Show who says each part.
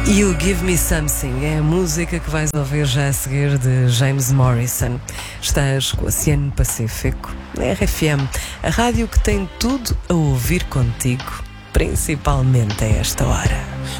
Speaker 1: You Give Me Something é a música que vais ouvir já a seguir de James Morrison. Estás com o Oceano Pacífico, na RFM, a rádio que tem tudo a ouvir contigo, principalmente a esta hora.